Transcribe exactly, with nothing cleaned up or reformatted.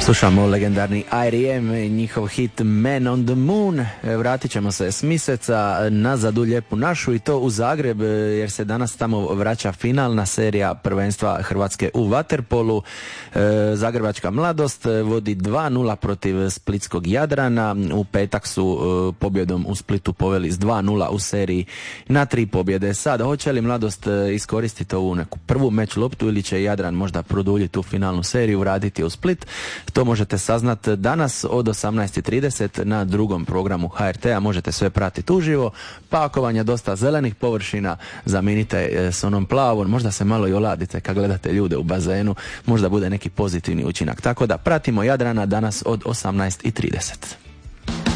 Slušamo legendarni I R E M i njihov hit Man on the Moon. Vratit ćemo se s mjeseca nazad u Lijepu našu i to u Zagreb, jer se danas tamo vraća finalna serija prvenstva Hrvatske u vaterpolu. Zagrebačka Mladost vodi dva nula protiv splitskog Jadrana. U petak su pobjedom u Splitu poveli s dva nula u seriji na tri pobjede. Sad, hoće li Mladost iskoristiti ovu neku prvu meč loptu ili će Jadran možda produljiti tu finalnu seriju, vratiti u Split? To možete saznat danas od osamnaest i trideset na drugom programu H R T-a. Možete sve pratiti uživo, pa ako vam je dosta zelenih površina, zamijenite s onom plavom, možda se malo i oladite kad gledate ljude u bazenu, možda bude neki pozitivni učinak. Tako da pratimo Jadrana danas od osamnaest i trideset.